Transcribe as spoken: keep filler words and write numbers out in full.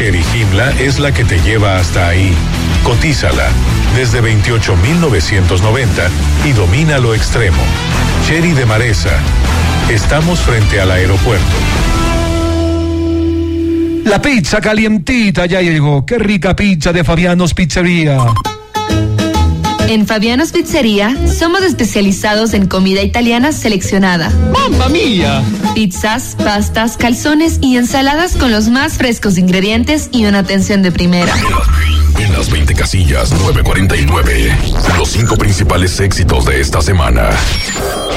Cherry Himla es la que te lleva hasta ahí. Cotízala desde veintiocho mil novecientos noventa y domina lo extremo. Cherry de Maresa. Estamos frente al aeropuerto. La pizza calientita ya llegó. Qué rica pizza de Fabiano's Pizzería. En Fabiano's Pizzería somos especializados en comida italiana seleccionada. ¡Mamma mía! Pizzas, pastas, calzones y ensaladas con los más frescos ingredientes y una atención de primera. En las veinte casillas nueve cuarenta y nueve, los cinco principales éxitos de esta semana.